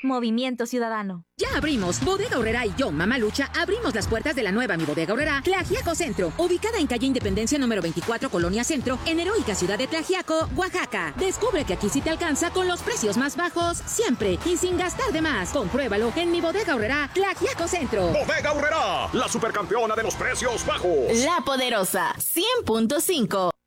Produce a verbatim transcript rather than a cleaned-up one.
Movimiento Ciudadano. Ya abrimos. Bodega Aurrerá y yo, Mamá Lucha, abrimos las puertas de la nueva Mi Bodega Aurrerá, Tlaxiaco Centro, ubicada en calle Independencia número veinticuatro, Colonia Centro, en heroica ciudad de Tlaxiaco, Oaxaca. Descubre que aquí sí te alcanza con los precios más bajos, siempre y sin gastar de más. Compruébalo en Mi Bodega Aurrerá, Tlaxiaco Centro. Bodega Aurrerá, la supercampeona de los precios bajos. La Poderosa, cien punto cinco.